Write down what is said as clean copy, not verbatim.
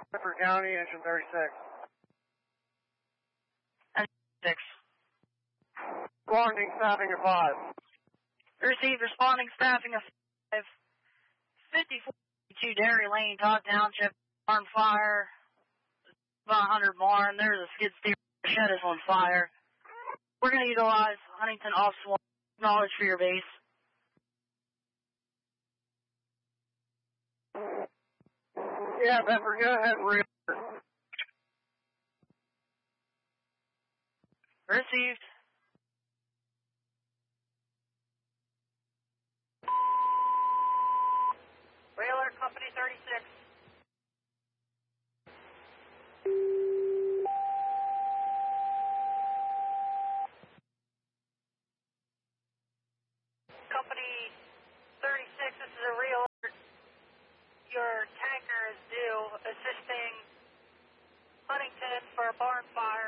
Clifford County, engine 36. 6. Responding, staffing of 5. Received, responding, staffing of 5. 54-2 Dairy Lane, Todd Township, barn fire. About 100 barn. There's a skid steer. Shed is on fire. We're going to utilize Huntington off-swarm. Acknowledge for your base. Yeah, Pepper, go ahead and reorder. Received. Railer, Company 36. Company 36, this is a real alert. Your tanker is due, assisting Huntington for a barn fire.